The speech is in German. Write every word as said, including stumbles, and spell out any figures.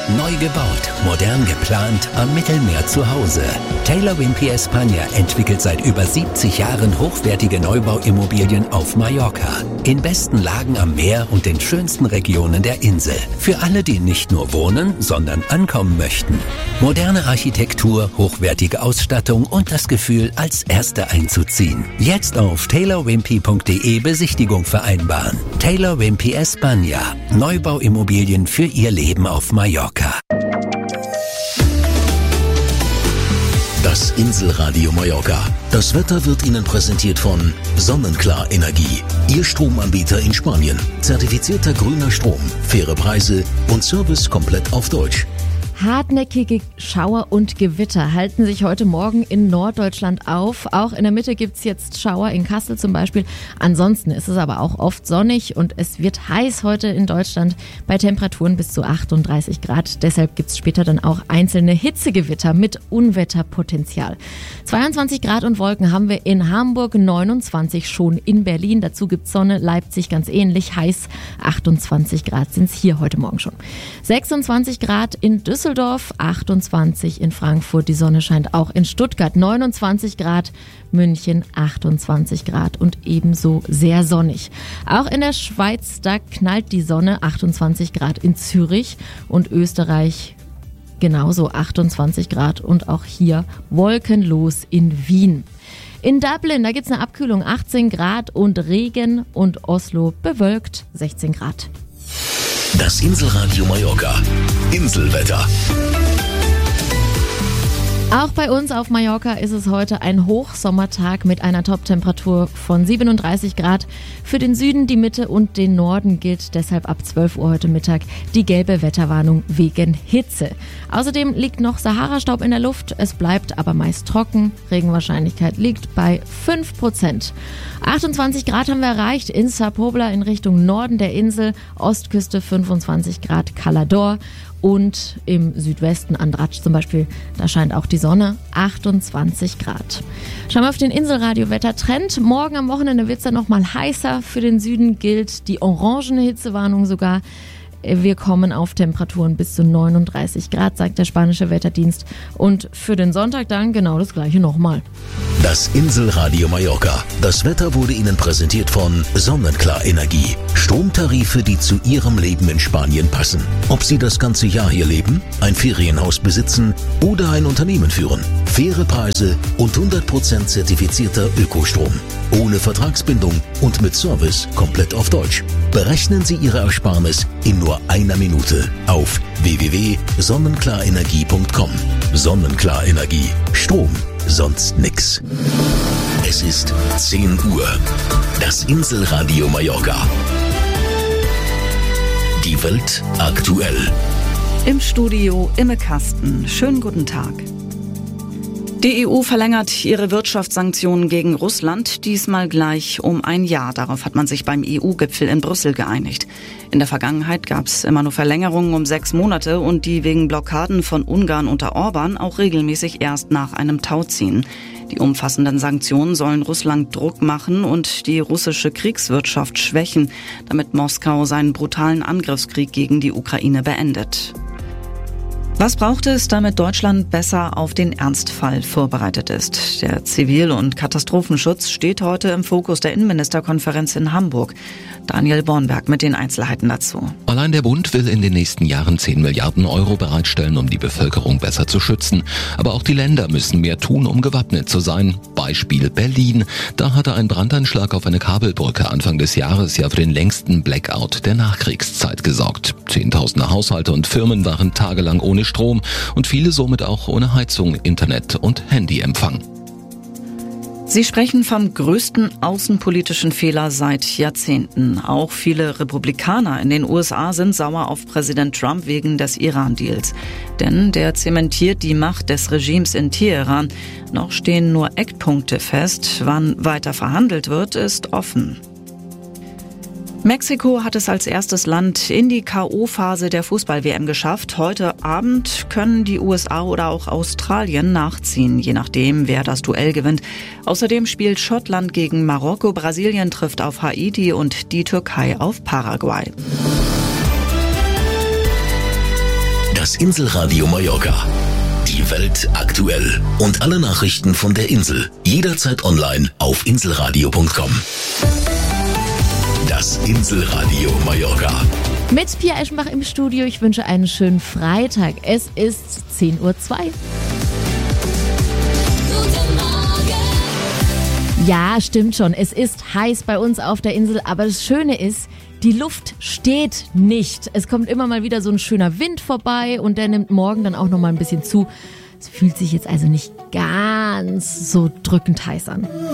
Neu gebaut, modern geplant, am Mittelmeer zu Hause. Taylor Wimpey España entwickelt seit über siebzig Jahren hochwertige Neubauimmobilien auf Mallorca. In besten Lagen am Meer und den schönsten Regionen der Insel. Für alle, die nicht nur wohnen, sondern ankommen möchten. Moderne Architektur, hochwertige Ausstattung und das Gefühl, als Erste einzuziehen. Jetzt auf taylor wimpey punkt de Besichtigung vereinbaren. Taylor Wimpey España. Neubauimmobilien für Ihr Leben auf Mallorca. Das Inselradio Mallorca. Das Wetter wird Ihnen präsentiert von Sonnenklar Energie. Ihr Stromanbieter in Spanien. Zertifizierter grüner Strom, faire Preise und Service komplett auf Deutsch. Hartnäckige Schauer und Gewitter halten sich heute Morgen in Norddeutschland auf. Auch in der Mitte gibt's jetzt Schauer, in Kassel zum Beispiel. Ansonsten ist es aber auch oft sonnig und es wird heiß heute in Deutschland bei Temperaturen bis zu achtunddreißig Grad. Deshalb gibt's später dann auch einzelne Hitzegewitter mit Unwetterpotenzial. zweiundzwanzig Grad und Wolken haben wir in Hamburg, neunundzwanzig schon in Berlin. Dazu gibt's Sonne, Leipzig ganz ähnlich heiß. achtundzwanzig Grad sind's hier heute Morgen schon. sechsundzwanzig Grad in Düsseldorf. Düsseldorf, achtundzwanzig in Frankfurt, die Sonne scheint auch in Stuttgart, neunundzwanzig Grad, München achtundzwanzig Grad und ebenso sehr sonnig. Auch in der Schweiz, da knallt die Sonne, achtundzwanzig Grad in Zürich und Österreich genauso achtundzwanzig Grad und auch hier wolkenlos in Wien. In Dublin, da gibt's eine Abkühlung, achtzehn Grad und Regen und Oslo bewölkt, sechzehn Grad. Das Inselradio Mallorca. Inselwetter. Auch bei uns auf Mallorca ist es heute ein Hochsommertag mit einer Toptemperatur von siebenunddreißig Grad. Für den Süden, die Mitte und den Norden gilt deshalb ab zwölf Uhr heute Mittag die gelbe Wetterwarnung wegen Hitze. Außerdem liegt noch Sahara-Staub in der Luft. Es bleibt aber meist trocken. Regenwahrscheinlichkeit liegt bei fünf Prozent. achtundzwanzig Grad haben wir erreicht in Sa Pobla in Richtung Norden der Insel. Ostküste fünfundzwanzig Grad Calador. Und im Südwesten Andratsch zum Beispiel, da scheint auch die Sonne, achtundzwanzig Grad. Schauen wir auf den Inselradio-Wettertrend. Morgen am Wochenende wird es dann nochmal heißer. Für den Süden gilt die orangene Hitzewarnung sogar. Wir kommen auf Temperaturen bis zu neununddreißig Grad, sagt der spanische Wetterdienst. Und für den Sonntag dann genau das gleiche nochmal. Das Inselradio Mallorca. Das Wetter wurde Ihnen präsentiert von Sonnenklar Energie. Stromtarife, die zu Ihrem Leben in Spanien passen. Ob Sie das ganze Jahr hier leben, ein Ferienhaus besitzen oder ein Unternehmen führen. Faire Preise und hundert Prozent zertifizierter Ökostrom. Ohne Vertragsbindung und mit Service komplett auf Deutsch. Berechnen Sie Ihre Ersparnis in nur einer Minute auf w w w punkt sonnenklarenergie punkt com. Sonnenklar Energie. Strom, sonst nix. Es ist zehn Uhr. Das Inselradio Mallorca. Die Welt aktuell. Im Studio Imme Kasten. Schönen guten Tag. Die E U verlängert ihre Wirtschaftssanktionen gegen Russland, diesmal gleich um ein Jahr. Darauf hat man sich beim E U-Gipfel in Brüssel geeinigt. In der Vergangenheit gab es immer nur Verlängerungen um sechs Monate und die wegen Blockaden von Ungarn unter Orban auch regelmäßig erst nach einem Tauziehen. Die umfassenden Sanktionen sollen Russland Druck machen und die russische Kriegswirtschaft schwächen, damit Moskau seinen brutalen Angriffskrieg gegen die Ukraine beendet. Was braucht es, damit Deutschland besser auf den Ernstfall vorbereitet ist? Der Zivil- und Katastrophenschutz steht heute im Fokus der Innenministerkonferenz in Hamburg. Daniel Bornberg mit den Einzelheiten dazu. Allein der Bund will in den nächsten Jahren zehn Milliarden Euro bereitstellen, um die Bevölkerung besser zu schützen. Aber auch die Länder müssen mehr tun, um gewappnet zu sein. Beispiel Berlin. Da hatte ein Brandanschlag auf eine Kabelbrücke Anfang des Jahres ja für den längsten Blackout der Nachkriegszeit gesorgt. Zehntausende Haushalte und Firmen waren tagelang ohne Strom und viele somit auch ohne Heizung, Internet und Handyempfang. Sie sprechen vom größten außenpolitischen Fehler seit Jahrzehnten. Auch viele Republikaner in den U S A sind sauer auf Präsident Trump wegen des Iran-Deals. Denn der zementiert die Macht des Regimes in Teheran. Noch stehen nur Eckpunkte fest. Wann weiter verhandelt wird, ist offen. Mexiko hat es als erstes Land in die K O-Phase der Fußball-W M geschafft. Heute Abend können die U S A oder auch Australien nachziehen, je nachdem, wer das Duell gewinnt. Außerdem spielt Schottland gegen Marokko, Brasilien trifft auf Haiti und die Türkei auf Paraguay. Das Das Inselradio Mallorca. Die Welt aktuell. Und alle Nachrichten von der Insel. Jederzeit online auf inselradio punkt com. Das Inselradio Mallorca. Mit Pia Eschenbach im Studio. Ich wünsche einen schönen Freitag. Es ist zehn Uhr zwei. Ja, stimmt schon. Es ist heiß bei uns auf der Insel, aber das Schöne ist, die Luft steht nicht. Es kommt immer mal wieder so ein schöner Wind vorbei und der nimmt morgen dann auch noch mal ein bisschen zu. Es fühlt sich jetzt also nicht ganz so drückend heiß an.